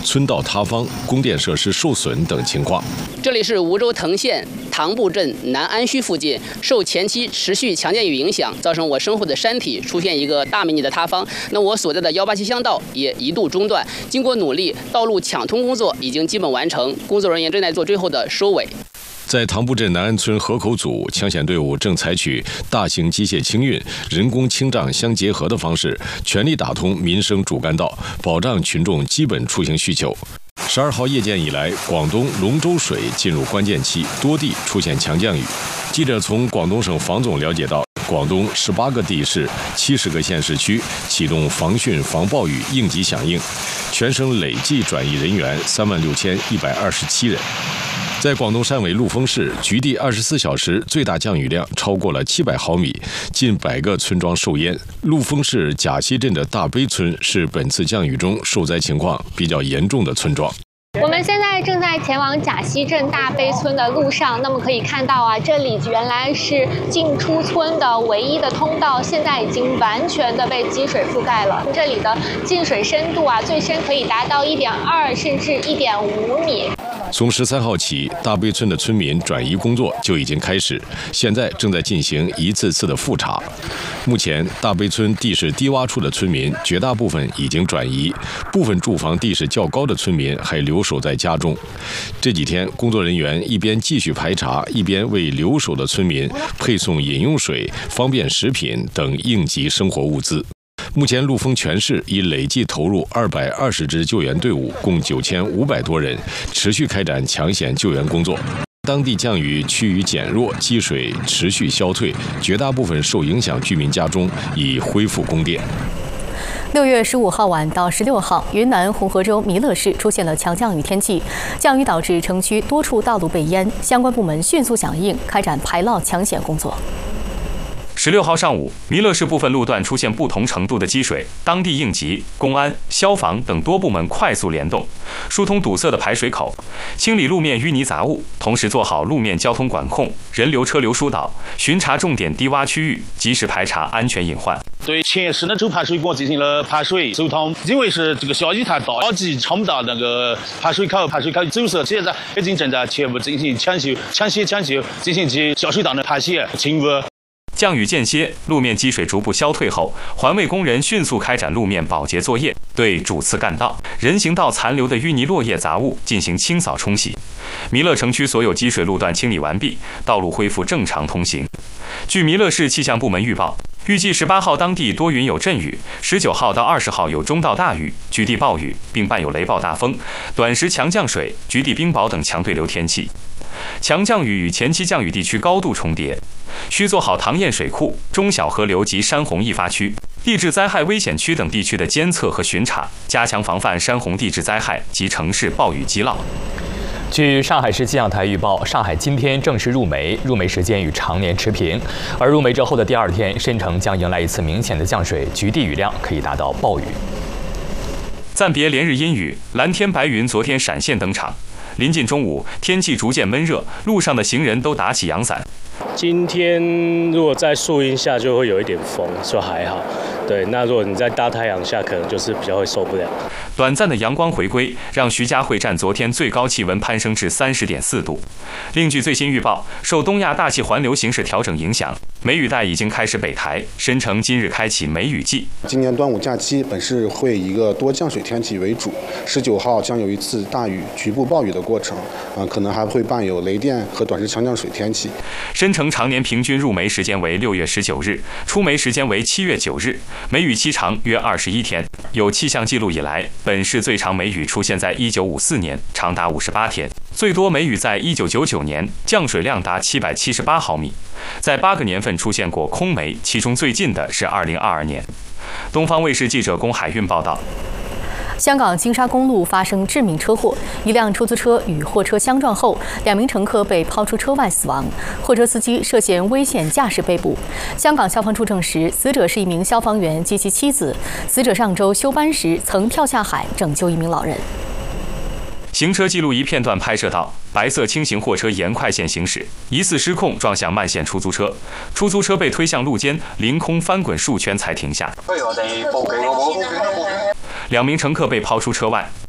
村道塌方、供电设施受损等情况。 这里是梧州藤县塘埠镇南安圩附近，受前期持续强降雨影响，造成我身后的山体出现一个大面积的塌方。那我所在的187乡道也一度中断。经过努力，道路抢通工作已经基本完成，工作人员正在做最后的收尾。 在塘埠镇南安村河口组，抢险队伍正采取大型机械清运、人工清障相结合的方式，全力打通民生主干道，保障群众基本出行需求。12号夜间以来，广东龙舟水进入关键期，多地出现强降雨。记者从广东省防总了解到，广东18个地市、70个县市区启动防汛防暴雨应急响应，全省累计转移人员36127人。在广东汕尾陆丰市，局地24小时最大降雨量超过了700毫米，近100个村庄受淹。陆丰市甲溪镇的大悲村是本次降雨中受灾情况比较严重的村庄。 我们现在正在前往甲溪镇大悲村的路上，那么可以看到啊，这里原来是进出村的唯一的通道，现在已经完全的被积水覆盖了。这里的进水深度啊，最深可以达到1.2甚至1.5米。 从13号起，大悲村的村民转移工作就已经开始，现在正在进行一次次的复查。目前，大悲村地势低洼处的村民绝大部分已经转移，部分住房地势较高的村民还留守在家中。这几天，工作人员一边继续排查，一边为留守的村民配送饮用水、方便食品等应急生活物资。目前，陆丰全市已累计投入220支救援队伍，共9500多人，持续开展抢险救援工作。当地降雨趋于减弱，积水持续消退，绝大部分受影响居民家中已恢复供电。 6月15号晚到16号，云南红河州弥勒市出现了强降雨天气，降雨导致城区多处道路被淹，相关部门迅速响应，开展排涝抢险工作。 16号上午，弥勒市部分路段出现不同程度的积水，当地应急、公安、消防等多部门快速联动，疏通堵塞的排水口，清理路面淤泥杂物，同时做好路面交通管控、人流车流疏导，巡查重点低洼区域，及时排查安全隐患。 对前市的主排水管进行了排水疏通，因为是这个下雨太大，着急冲不到那个排水口阻塞，现在已经正在全部进行抢修，进行其下水道的排泄清污。 降雨间歇，路面积水逐步消退后，环卫工人迅速开展路面保洁作业，对主次干道、人行道残留的淤泥落叶杂物进行清扫冲洗。弥勒城区所有积水路段清理完毕，道路恢复正常通行。据弥勒市气象部门预报，预计18号当地多云有阵雨，19号到20号有中到大雨、局地暴雨，并伴有雷暴大风、短时强降水、局地冰雹等强对流天气。强降雨与前期降雨地区高度重叠，需做好唐堰水库、中小河流及山洪易发区、地质灾害危险区等地区的监测和巡查，加强防范山洪地质灾害及城市暴雨积涝。 据上海市气象台预报，上海今天正式入梅，入梅时间与常年持平。而入梅之后的第2天，申城将迎来一次明显的降水，局地雨量可以达到暴雨。 暂别连日阴雨，蓝天白云昨天闪现登场。临近中午，天气逐渐闷热，路上的行人都打起阳伞。 今天如果在树荫下就会有一点风，就还好。对，那如果你在大太阳下，可能就是比较会受不了。 短暂的阳光回归，让徐家汇站昨天最高气温攀升至30.4度。另据最新预报，受东亚大气环流形势调整影响，梅雨带已经开始北抬，申城今日开启梅雨季。 今年端午假期本市会以一个多降水天气为主，19号将有一次大雨、局部暴雨的过程，可能还会伴有雷电和短时强降水天气。 申城常年平均入梅时间为6月19日，出梅时间为7月9日，梅雨期长约21天。有气象记录以来，本市最长梅雨出现在1954年，长达58天；最多梅雨在1999年，降水量达778毫米。在8个年份出现过空梅，其中最近的是2022年。东方卫视记者龚海运报道。 香港金沙公路发生致命车祸，一辆出租车与货车相撞后，2名乘客被抛出车外死亡，货车司机涉嫌危险驾驶被捕。香港消防处证实，死者是一名消防员及其妻子，死者上周休班时曾跳下海拯救一名老人。 行车记录仪片段拍摄到，白色轻型货车沿快线行驶，疑似失控撞向慢线出租车，出租车被推向路肩，凌空翻滚数圈才停下。2名乘客被抛出车外，